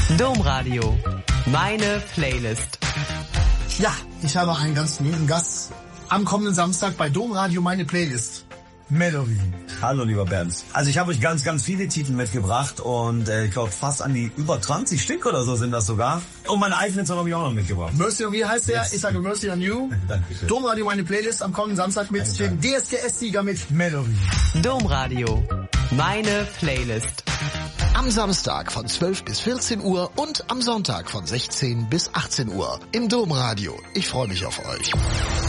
Domradio. Meine Playlist. Ja, ich habe einen ganz lieben Gast am kommenden Samstag bei Domradio Meine Playlist. Melody. Hallo lieber Bernd. Also ich habe euch ganz, ganz viele Titel mitgebracht und ich glaube fast an die über 20 Stück oder so sind das sogar. Und meine eigenen Song habe ich auch noch mitgebracht. Mercy on Me heißt der. Yes. Ich sage Mercy on You. Dankeschön. Domradio Meine Playlist am kommenden Samstag mit dem DSDS-Sieger mit Melody. Domradio. Meine Playlist. Am Samstag von 12 bis 14 Uhr und am Sonntag von 16 bis 18 Uhr im Domradio. Ich freue mich auf euch.